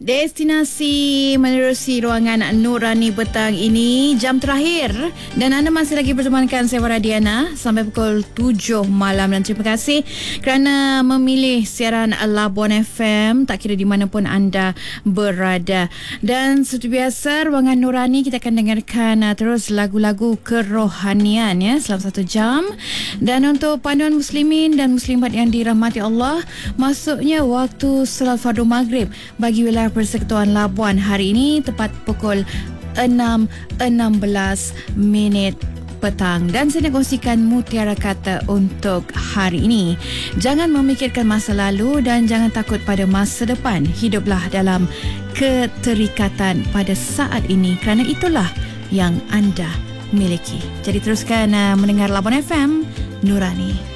Destinasi menerusi ruangan Nurani petang ini, jam terakhir, dan anda masih lagi bertemankan saya Farah Diana sampai pukul 7 malam. Dan terima kasih kerana memilih siaran Labuan FM, tak kira di mana pun anda berada. Dan seperti biasa, ruangan Nurani kita akan dengarkan terus lagu-lagu kerohanian ya selama 1 jam. Dan untuk panduan muslimin dan muslimat yang dirahmati Allah, masuknya waktu salat fardu maghrib bagi wilayah Persekutuan Labuan hari ini tepat pukul 6.16 petang. Dan saya nak kongsikan mutiara kata untuk hari ini. Jangan memikirkan masa lalu dan jangan takut pada masa depan. Hiduplah dalam keterikatan pada saat ini kerana itulah yang anda miliki. Jadi teruskan mendengar Labuan FM Nurani.